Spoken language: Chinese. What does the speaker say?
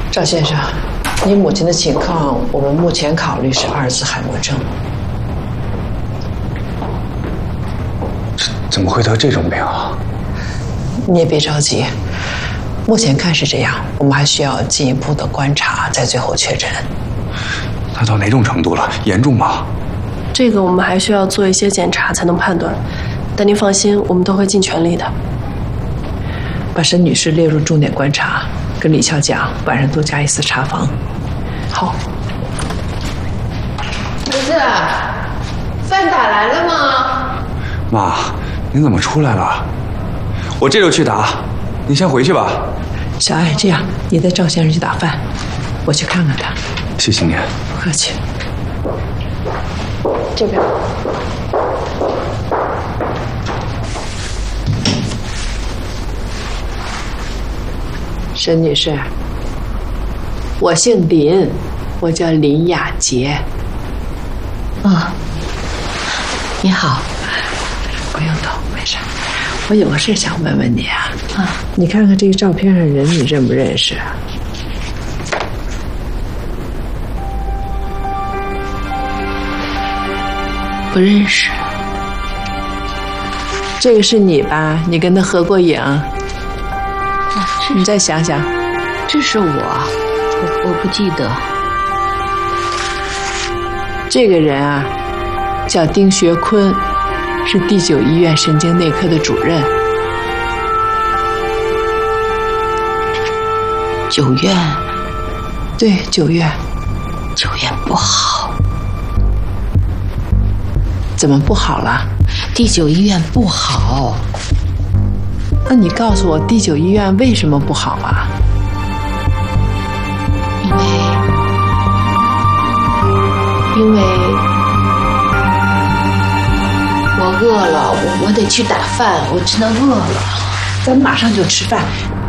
赵先生，你母亲的情况，我们目前考虑是阿尔兹海默症。 怎么会得这种病啊？ 你也别着急，目前看是这样，我们还需要进一步的观察，再最后确诊。 那到哪种程度了？严重吗？ 这个我们还需要做一些检查才能判断，但您放心，我们都会尽全力的。 把沈女士列入重点观察，跟李俏讲，晚上多加一次查房。好。 儿子，饭打来了吗？ 妈，您怎么出来了？我这就去打，您先回去吧。 小艾，这样你带赵先生去打饭，我去看看他。 谢谢您。 不客气。 这边。 沈女士，我姓林，我叫林雅洁。 啊，你好。 不用动，没事。我有个事想问问你啊。你看看这个照片上人，你认不认识？ 不认识。 这个是你吧？你跟他合过影。你再想想。 这是我不记得。 这个人啊，叫丁学坤，是第9医院神经内科的主任。 9院？ 对，9院。 9院不好。 怎么不好了？ 第9医院不好。 那你告诉我，第9医院为什么不好啊？ 因为我饿了，我得去打饭，我真的饿了。 咱马上就吃饭。